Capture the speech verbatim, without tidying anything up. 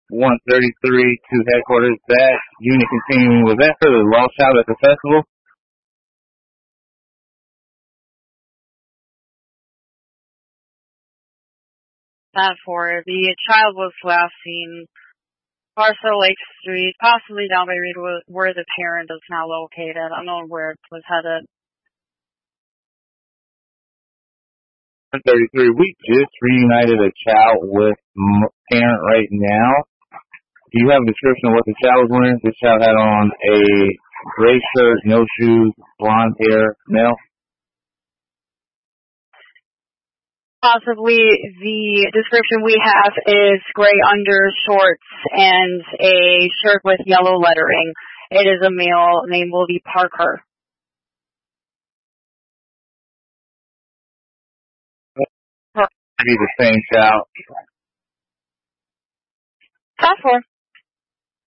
one thirty-three to headquarters. That unit continuing, was that for the lost child at the festival? That for the child was last seen Barstow Lake Street, possibly down by Reed, where the parent is now located. Unknown where it was headed. one thirty-three, we just reunited a child with parent right now. Do you have a description of what the child was wearing? This child had on a gray shirt, no shoes, blonde hair, male. Possibly the description we have is gray undershorts and a shirt with yellow lettering. It is a male. Name will be Parker. Be the same child. That's for.